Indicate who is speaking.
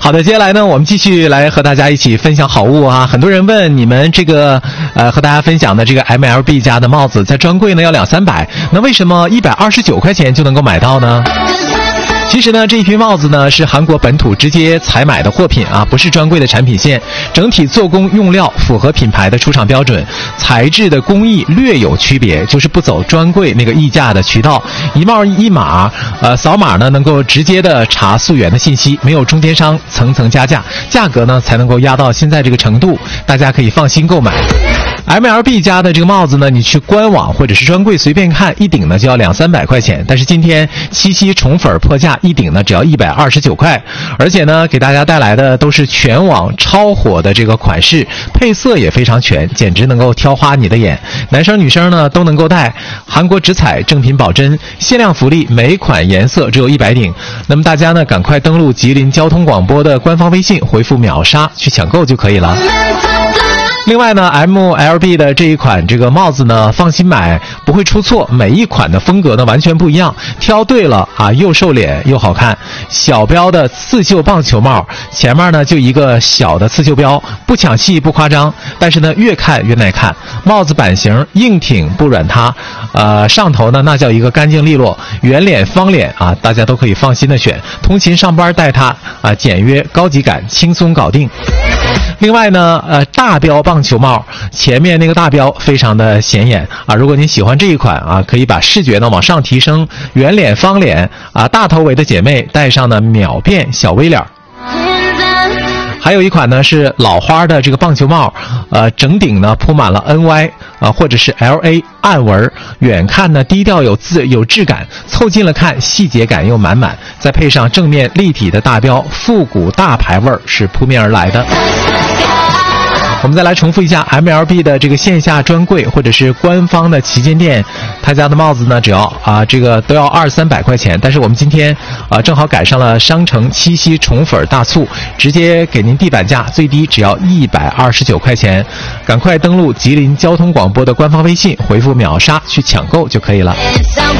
Speaker 1: 好的，接下来呢，我们继续来和大家一起分享好物啊。很多人问你们这个和大家分享的这个 MLB 家的帽子，在专柜呢要200-300，那为什么129块钱就能够买到呢？其实呢，这一批帽子呢是韩国本土直接采买的货品啊，不是专柜的产品线，整体做工用料符合品牌的出厂标准，材质的工艺略有区别，就是不走专柜那个议价的渠道，一帽一码，扫码呢能够直接的查溯源的信息，没有中间商层层加价，价格呢才能够压到现在这个程度，大家可以放心购买。MLB 家的这个帽子呢，你去官网或者是专柜随便看，一顶呢就要200-300块钱，但是今天七夕宠粉破价，一顶呢只要129块，而且呢给大家带来的都是全网超火的这个款式，配色也非常全，简直能够挑花你的眼，男生女生呢都能够戴，韩国直采，正品保真，限量福利，每款颜色只有100顶。那么大家呢赶快登录吉林交通广播的官方微信，回复秒杀去抢购就可以了。另外呢 MLB 的这一款这个帽子呢，放心买，不会出错，每一款的风格呢完全不一样，挑对了啊，又瘦脸又好看。小标的刺绣棒球帽，前面呢就一个小的刺绣标，不抢戏不夸张，但是呢越看越耐看。帽子版型硬挺不软塌，上头呢那叫一个干净利落，圆脸方脸啊，大家都可以放心的选，通勤上班戴它啊，简约高级感，轻松搞定。另外呢，大标棒球帽前面那个大标非常的显眼啊，如果您喜欢这一款啊，可以把视觉呢往上提升，圆脸方脸啊，大头围的姐妹戴上呢秒变小 V 脸。还有一款呢是老花的这个棒球帽，整顶呢铺满了 NY 或者是 LA 暗纹，远看呢低调有质感，凑近了看细节感又满满，再配上正面立体的大标，复古大牌味儿是扑面而来的。我们再来重复一下 MLB 的这个线下专柜或者是官方的旗舰店，他家的帽子呢只要这个都要200-300块钱，但是我们今天正好赶上了商城七夕宠粉大促，直接给您地板价，最低只要129块钱，赶快登录吉林交通广播的官方微信，回复秒杀去抢购就可以了。